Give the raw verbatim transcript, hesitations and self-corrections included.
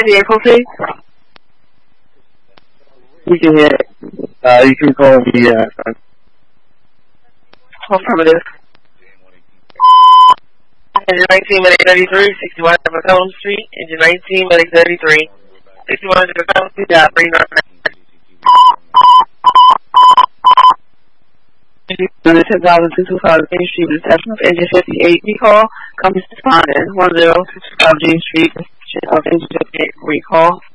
vehicle, please? We can hear it. Uh, you can call me, uh, affirmative. Engine nineteen, Medic thirty-three, sixty-one Macomb Street. Engine nineteen, Medic thirty-three, sixty-one Macomb Street, uh, bring on on the ten thousand two hundred five Main Street, reception of engine fifty-eight recall, company responded, one zero six five James Street, of engine fifty-eight recall.